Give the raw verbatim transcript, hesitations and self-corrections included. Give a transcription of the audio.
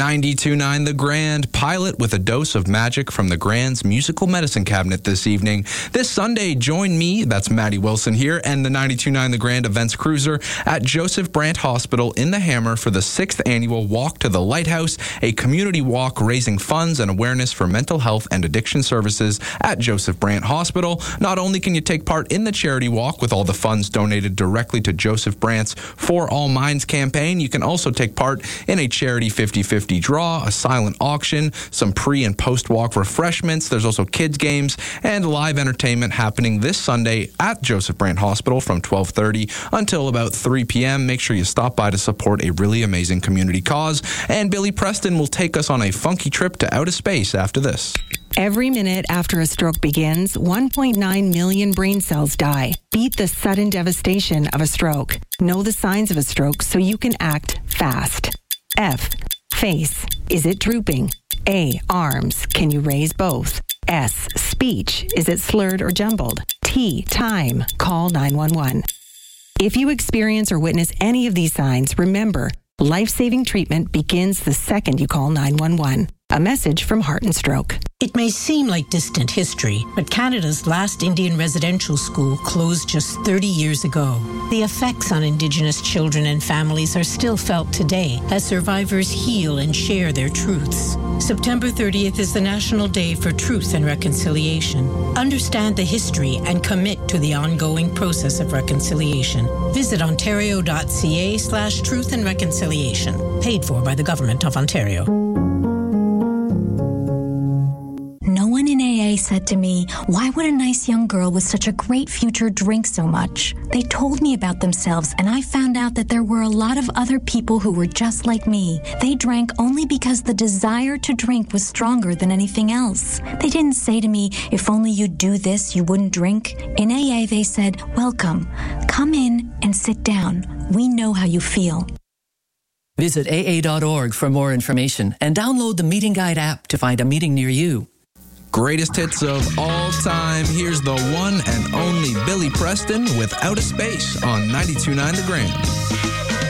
ninety-two point nine The Grand, Pilot with a dose of magic from The Grand's musical medicine cabinet this evening. This Sunday, join me, that's Maddie Wilson here, and the ninety-two point nine The Grand Events Cruiser at Joseph Brant Hospital in the Hammer for the sixth annual Walk to the Lighthouse, a community walk raising funds and awareness for mental health and addiction services at Joseph Brant Hospital. Not only can you take part in the charity walk with all the funds donated directly to Joseph Brant's For All Minds campaign, you can also take part in a charity fifty-fifty draw, a silent auction, some pre- and post-walk refreshments. There's also kids' games and live entertainment happening this Sunday at Joseph Brant Hospital from twelve thirty until about three p.m. Make sure you stop by to support a really amazing community cause. And Billy Preston will take us on a funky trip to outer space after this. Every minute after a stroke begins, one point nine million brain cells die. Beat the sudden devastation of a stroke. Know the signs of a stroke so you can act fast. F. Face. Is it drooping? A. Arms. Can you raise both? S. Speech. Is it slurred or jumbled? T. Time. Call nine one one. If you experience or witness any of these signs, remember, life-saving treatment begins the second you call nine one one. A message from Heart and Stroke. It may seem like distant history, but Canada's last Indian residential school closed just thirty years ago. The effects on Indigenous children and families are still felt today as survivors heal and share their truths. September thirtieth is the National Day for Truth and Reconciliation. Understand the history and commit to the ongoing process of reconciliation. Visit ontario.ca slash truth and reconciliation. Paid for by the Government of Ontario. No one in A A said to me, why would a nice young girl with such a great future drink so much? They told me about themselves, and I found out that there were a lot of other people who were just like me. They drank only because the desire to drink was stronger than anything else. They didn't say to me, if only you'd do this, you wouldn't drink. In A A, they said, welcome. Come in and sit down. We know how you feel. Visit A A dot org for more information and download the Meeting Guide app to find a meeting near you. Greatest hits of all time. Here's the one and only Billy Preston with Outer Space on ninety-two point nine The Grand.